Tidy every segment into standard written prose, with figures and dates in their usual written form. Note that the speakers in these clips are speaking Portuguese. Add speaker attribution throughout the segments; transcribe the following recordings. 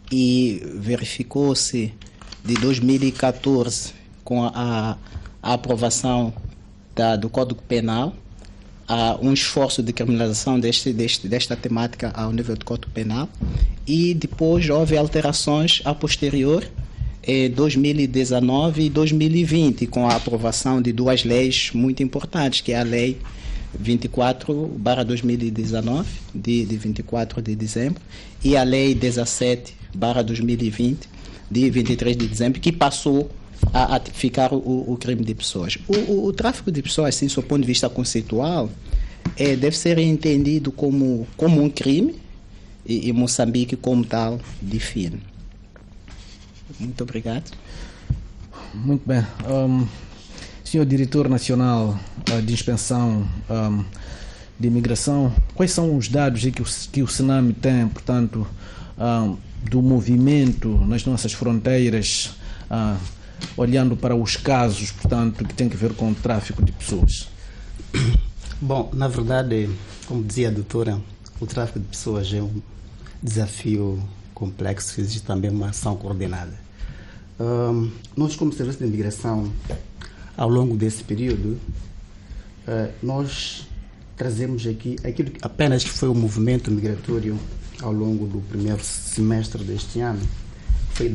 Speaker 1: e verificou-se de 2014, com a aprovação do Código Penal, há um esforço de criminalização desta temática ao nível do Código Penal, e depois houve alterações a posterior, em 2019 e 2020, com a aprovação de duas leis muito importantes, que é a Lei 24/2019, de 24 de dezembro, e a Lei 17/2020, de 23 de dezembro, que passou a tipificar o crime de pessoas. O tráfico de pessoas, assim, do ponto de vista conceitual, deve ser entendido como um crime, e Moçambique, como tal, define. Muito obrigado.
Speaker 2: Muito bem. Senhor Diretor Nacional de Inspeção de Imigração, quais são os dados que o SENAMI tem, portanto, do movimento nas nossas fronteiras, olhando para os casos, portanto, que têm a ver com o tráfico de pessoas?
Speaker 3: Bom, na verdade, como dizia a doutora, o tráfico de pessoas é um desafio complexo, existe também uma ação coordenada. Nós, como Serviço de Imigração, ao longo desse período, nós trazemos aqui aquilo que apenas foi o movimento migratório ao longo do primeiro semestre deste ano, foi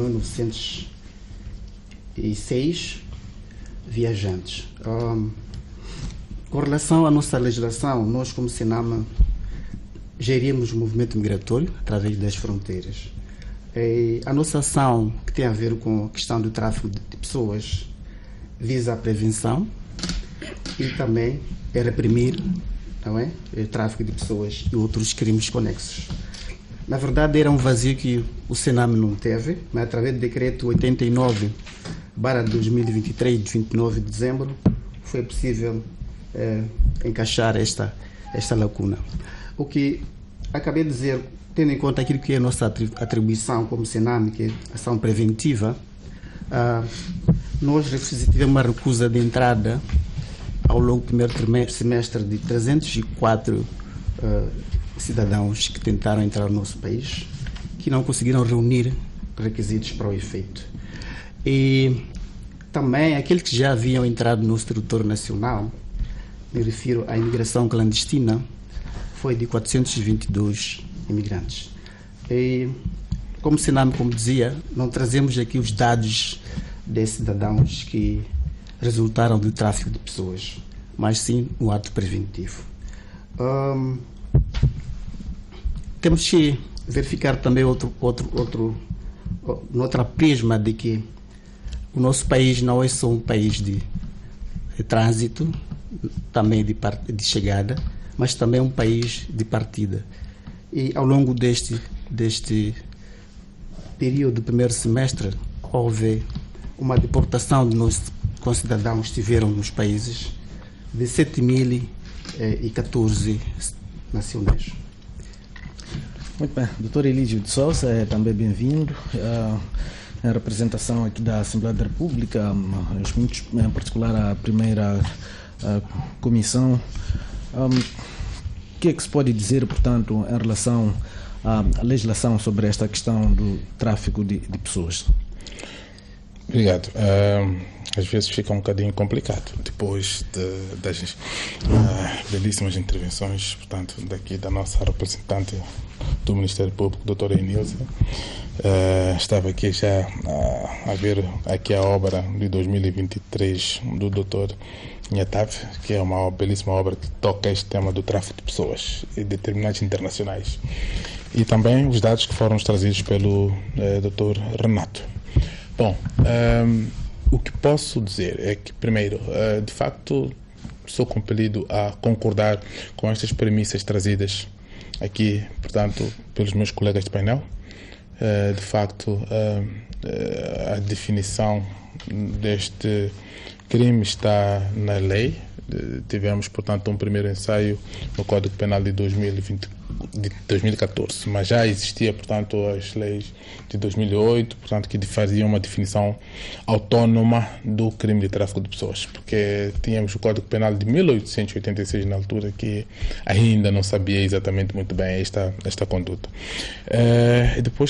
Speaker 3: 2.906 viajantes. Com relação à nossa legislação, nós, como SENAMI, gerimos o movimento migratório através das fronteiras. A nossa ação, que tem a ver com a questão do tráfico de pessoas, visa a prevenção e também reprimir, não é, o tráfico de pessoas e outros crimes conexos. Na verdade, era um vazio que o SENAMI não teve, mas através do decreto 89/2023, de 29 de dezembro, foi possível encaixar esta lacuna. O que acabei de dizer, tendo em conta aquilo que é a nossa atribuição como SENAMI, que é ação preventiva, nós tivemos uma recusa de entrada ao longo do primeiro semestre de 304 cidadãos que tentaram entrar no nosso país, que não conseguiram reunir requisitos para o efeito. E também aqueles que já haviam entrado no nosso território nacional, me refiro à imigração clandestina, foi de 422 imigrantes. E, como SENAMI, como dizia, não trazemos aqui os dados de cidadãos que resultaram do tráfico de pessoas, mas sim no ato preventivo. Temos que verificar também outra prisma de que o nosso país não é só um país de trânsito, também de chegada, mas também um país de partida. E ao longo deste período do primeiro semestre, houve uma deportação de nossos concidadãos que estiveram nos países de 7.014 nacionais.
Speaker 2: Muito bem. Dr. Elígio de Sousa é também bem-vindo. Em representação aqui da Assembleia da República, em particular a primeira comissão. O que é que se pode dizer, portanto, em relação à legislação sobre esta questão do tráfico de pessoas?
Speaker 4: Obrigado. Às vezes fica um bocadinho complicado, depois das belíssimas intervenções, portanto, daqui da nossa representante do Ministério Público, doutora Enilza. Estava aqui já a ver aqui a obra de 2023 do doutor Nhatave, que é uma belíssima obra que toca este tema do tráfico de pessoas e de terminais internacionais. E também os dados que foram trazidos pelo doutor Renato. Bom, o que posso dizer é que, primeiro, de facto, sou compelido a concordar com estas premissas trazidas aqui, portanto, pelos meus colegas de painel. De facto, a definição deste crime está na lei. Tivemos, portanto, um primeiro ensaio no Código Penal de 2014, mas já existia, portanto, as leis de 2008, portanto, que faziam uma definição autónoma do crime de tráfico de pessoas, porque tínhamos o Código Penal de 1886 na altura, que ainda não sabia exatamente muito bem esta conduta. E depois